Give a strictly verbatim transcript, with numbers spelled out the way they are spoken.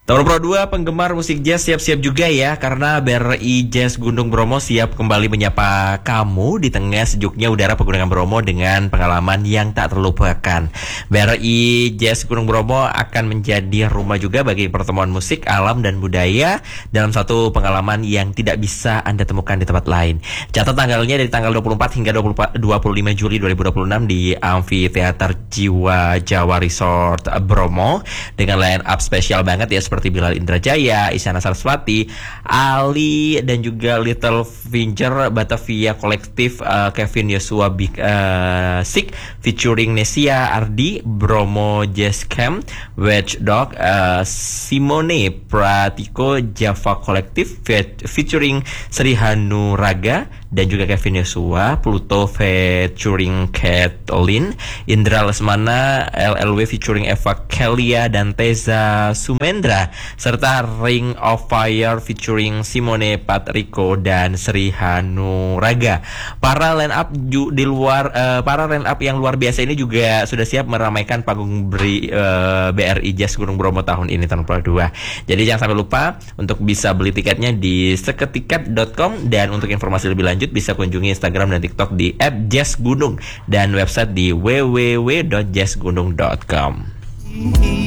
Tahun Pro dua penggemar musik jazz siap-siap juga ya, karena B R I Jazz Gunung Bromo siap kembali menyapa kamu di tengah sejuknya udara Pegunungan Bromo dengan pengalaman yang tak terlupakan. B R I Jazz Gunung Bromo akan menjadi rumah juga bagi pertemuan musik, alam, dan budaya dalam satu pengalaman yang tidak bisa Anda temukan di tempat lain. Catat tanggalnya dari tanggal dua puluh empat hingga dua puluh lima Juli dua ribu dua puluh enam di Amfiteater Jiwa Jawa Resort Bromo dengan line up spesial banget ya, seperti seperti Bilal Indrajaya, Isyana Saraswati, Ali, dan juga Little Finger, Batavia Kolektif, uh, Kevin Yosua Big uh, Sik featuring Nesia Ardi, Bromo Jazz Camp, Wedge Dog, uh, Simone Pratiko, Java Kolektif fe- featuring Sri Hanuraga, dan juga Kevin Yosua, Pluto featuring Kathleen, Indra Lesmana, L L W featuring Eva Kelia dan Teza Sumendra, serta Ring of Fire featuring Simone Patrico dan Sri Hanuraga. Para line up ju- di luar uh, para line up yang luar biasa ini juga sudah siap meramaikan panggung beri, uh, B R I Jazz Gunung Bromo tahun ini, tahun Pro dua. Jadi jangan sampai lupa untuk bisa beli tiketnya di seketiket dot com, dan untuk informasi lebih lanjut bisa kunjungi Instagram dan TikTok di et jazz gunung dan website di w w w dot jazz gunung dot com.